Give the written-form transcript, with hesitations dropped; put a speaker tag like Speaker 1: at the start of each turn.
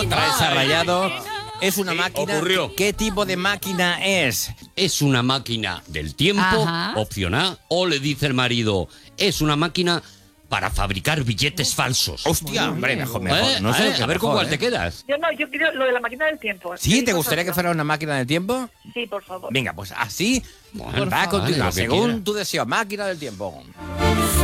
Speaker 1: traes a Rayado. Es una máquina.
Speaker 2: ocurrió.
Speaker 1: ¿Qué tipo de máquina es?
Speaker 2: Es una máquina del tiempo,
Speaker 3: Ajá.
Speaker 2: opción A, o le dice el marido, es una máquina para fabricar billetes falsos.
Speaker 1: Hostia, hombre, mejor. No sé,
Speaker 2: a ver con cuál te quedas.
Speaker 4: Yo quiero lo de la máquina del tiempo.
Speaker 1: ¿Sí? ¿Te gustaría que fuera una máquina del tiempo?
Speaker 4: Sí, por favor.
Speaker 1: Venga, pues así
Speaker 2: Bueno,
Speaker 1: va a continuar,
Speaker 2: lo que
Speaker 1: según
Speaker 2: quiera.
Speaker 1: tu deseo. Máquina del tiempo.